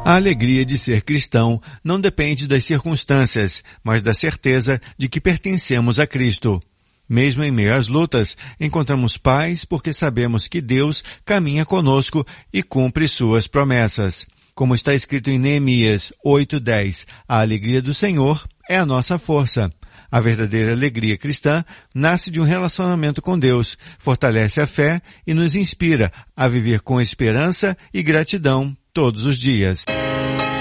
A alegria de ser cristão não depende das circunstâncias, mas da certeza de que pertencemos a Cristo. Mesmo em meio às lutas, encontramos paz porque sabemos que Deus caminha conosco e cumpre suas promessas. Como está escrito em Neemias 8:10, a alegria do Senhor é a nossa força. A verdadeira alegria cristã nasce de um relacionamento com Deus, fortalece a fé e nos inspira a viver com esperança e gratidão todos os dias.